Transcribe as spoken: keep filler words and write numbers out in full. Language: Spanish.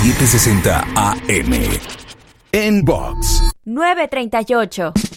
setecientos sesenta A M. En Box nueve treinta y ocho.